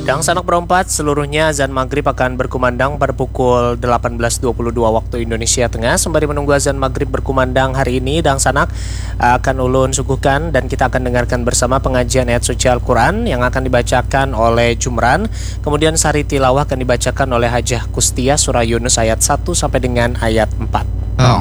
Dan sanak berempat, seluruhnya azan maghrib akan berkumandang pada pukul 18.22 waktu Indonesia Tengah. Sembari menunggu azan maghrib berkumandang hari ini, dan sanak akan ulun suguhkan dan kita akan dengarkan bersama pengajian ayat suci Al-Quran yang akan dibacakan oleh Jumran. Kemudian sari tilawah akan dibacakan oleh Hajah Kustia surah Yunus ayat 1 sampai dengan ayat 4.